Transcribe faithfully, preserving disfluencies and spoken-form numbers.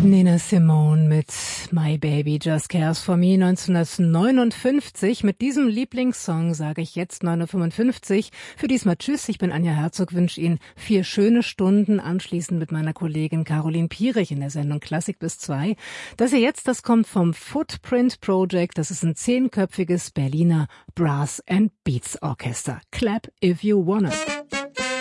Nina Simone mit My Baby Just Cares For Me neunzehnhundertneunundfünfzig. Mit diesem Lieblingssong sage ich jetzt neun Uhr fünfundfünfzig. Für diesmal tschüss, ich bin Anja Herzog, wünsche Ihnen vier schöne Stunden, anschließend mit meiner Kollegin Caroline Pierich in der Sendung Klassik bis zwei. Das hier jetzt, das kommt vom Footprint Project, das ist ein zehnköpfiges Berliner Brass and Beats Orchester. Clap if you wanna.